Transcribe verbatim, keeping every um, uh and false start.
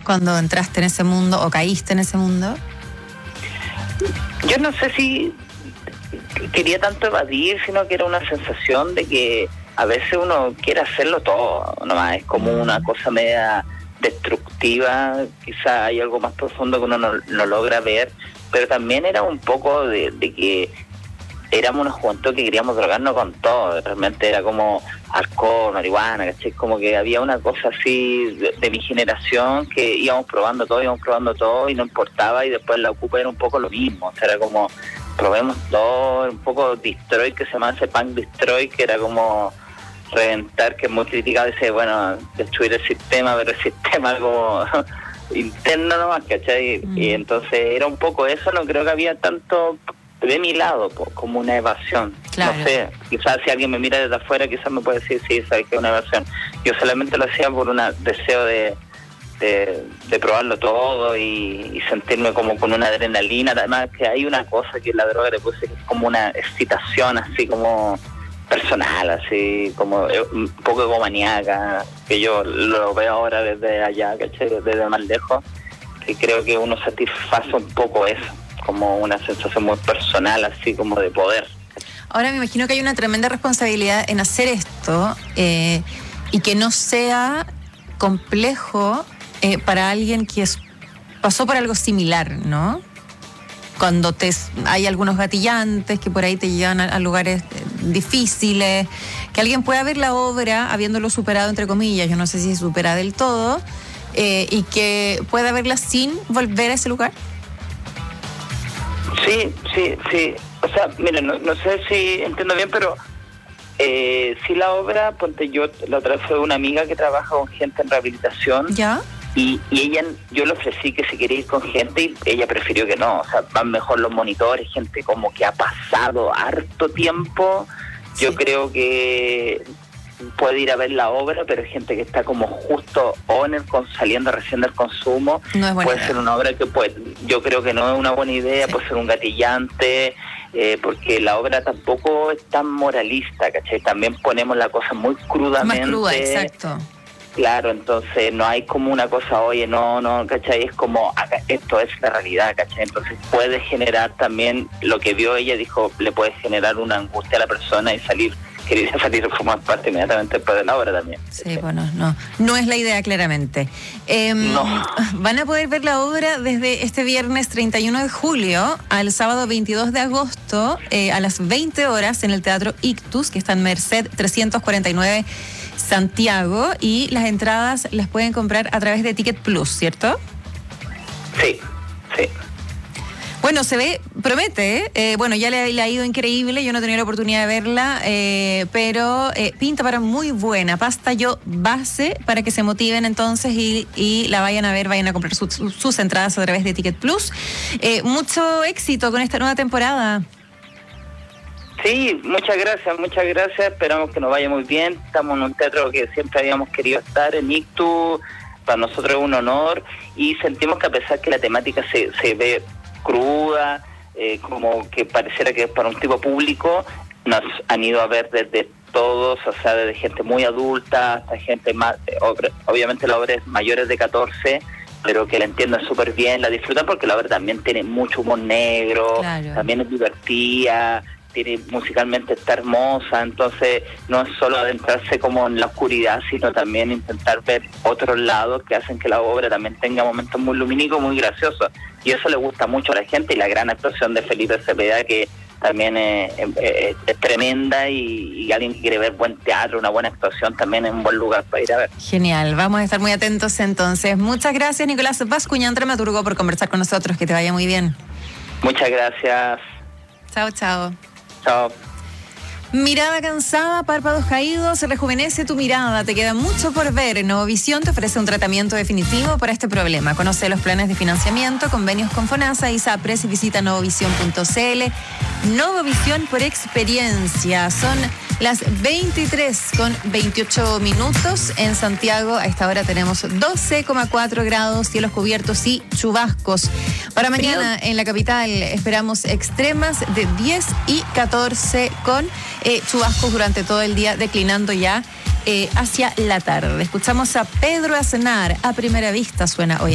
cuando entraste en ese mundo o caíste en ese mundo? Yo no sé si quería tanto evadir, sino que era una sensación de que a veces uno quiere hacerlo todo, nomás es como una cosa media destructiva, quizá hay algo más profundo que uno no, no logra ver, pero también era un poco de, de que éramos unos juventud que queríamos drogarnos con todo, realmente era como alcohol, marihuana, ¿cachai? Como que había una cosa así de, de mi generación que íbamos probando todo, íbamos probando todo y no importaba, y después la Ocupa era un poco lo mismo, o sea, era como probemos todo, un poco Destroy, que se llama ese Punk Destroy, que era como reventar, que es muy criticado, dice, bueno, destruir el sistema, pero el sistema algo interno nomás, ¿cachai? Mm. Y entonces era un poco eso, no creo que había tanto de mi lado, po, como una evasión. Claro. No sé, quizás si alguien me mira desde afuera, quizás me puede decir, sí, sabes que es una evasión. Yo solamente lo hacía por un deseo de, de, de probarlo todo y, y sentirme como con una adrenalina. Además que hay una cosa que la droga le puse, que es como una excitación así como personal, así como un poco egomaniaca, que yo lo veo ahora desde allá, ¿cachai? Desde más lejos, que creo que uno satisface un poco eso, como una sensación muy personal, así como de poder. Ahora me imagino que hay una tremenda responsabilidad en hacer esto eh, y que no sea complejo eh, para alguien que es, pasó por algo similar, ¿no? Cuando te hay algunos gatillantes que por ahí te llevan a, a lugares difíciles, que alguien pueda ver la obra habiéndolo superado, entre comillas, yo no sé si se supera del todo, eh, y que pueda verla sin volver a ese lugar. Sí, sí, sí. O sea, mira, no, no sé si entiendo bien, pero eh, sí la obra, ponte yo, la otra vez fue una amiga que trabaja con gente en rehabilitación. ¿Ya? Y, y ella, yo le ofrecí que si quería ir con gente y ella prefirió que no. O sea, van mejor los monitores, gente como que ha pasado harto tiempo. Sí. Yo creo que puede ir a ver la obra, pero hay gente que está como justo o en el con, saliendo recién del consumo. No es buena puede idea. ser una obra que puede, yo creo que no es una buena idea, sí. Puede ser un gatillante, eh, porque la obra tampoco es tan moralista, ¿cachai? También ponemos la cosa muy crudamente. Más cruda, exacto. Claro, entonces no hay como una cosa, oye, no, no, ¿cachai? Es como, acá, esto es la realidad, ¿cachai? Entonces puede generar también, lo que vio ella, dijo, le puede generar una angustia a la persona y salir, quería salir formar parte inmediatamente después de la obra también. Sí, ¿cachai? bueno, no, no es la idea claramente. Eh, no. Van a poder ver la obra desde este viernes treinta y uno de julio al sábado veintidós de agosto eh, a las veinte horas en el Teatro Ictus, que está en Merced trescientos cuarenta y nueve Santiago, y las entradas las pueden comprar a través de Ticket Plus, ¿cierto? Sí, sí. Bueno, se ve, promete, ¿eh? Eh, bueno, ya le, le ha ido increíble, yo no he tenido la oportunidad de verla, eh, pero eh, pinta para muy buena, pasta yo base para que se motiven entonces y, y la vayan a ver, vayan a comprar su, su, sus entradas a través de Ticket Plus. Eh, mucho éxito con esta nueva temporada. Sí, muchas gracias, muchas gracias, esperamos que nos vaya muy bien, estamos en un teatro que siempre habíamos querido estar, en Ictus, para nosotros es un honor, y sentimos que a pesar que la temática se, se ve cruda, eh, como que pareciera que es para un tipo público, nos han ido a ver desde todos, o sea, desde gente muy adulta hasta gente más, obviamente la obra es mayores de catorce, pero que la entiendan súper bien, la disfrutan porque la obra también tiene mucho humor negro, claro. También es divertida, tiene, musicalmente está hermosa, entonces no es solo adentrarse como en la oscuridad, sino también intentar ver otros lados que hacen que la obra también tenga momentos muy lumínicos, muy graciosos, y eso le gusta mucho a la gente, y la gran actuación de Felipe Cepeda, que también es, es, es tremenda, y, y alguien que quiere ver buen teatro, una buena actuación, también es un buen lugar para ir a ver. Genial, vamos a estar muy atentos entonces. Muchas gracias, Nicolás Bascuñán, dramaturgo, por conversar con nosotros, que te vaya muy bien. Muchas gracias. Chao, chao. Chao. Mirada cansada, párpados caídos, rejuvenece tu mirada, te queda mucho por ver. Novovisión te ofrece un tratamiento definitivo para este problema. Conoce los planes de financiamiento, convenios con FONASA y SAPRES y visita novovisión punto c l. Novovisión por experiencia. Son las veintitrés con veintiocho minutos en Santiago. A esta hora tenemos doce coma cuatro grados, cielos cubiertos y chubascos. Para mañana en la capital esperamos extremas de diez y catorce con eh, chubascos durante todo el día, declinando ya eh, hacia la tarde. Escuchamos a Pedro Aznar. A primera vista suena hoy.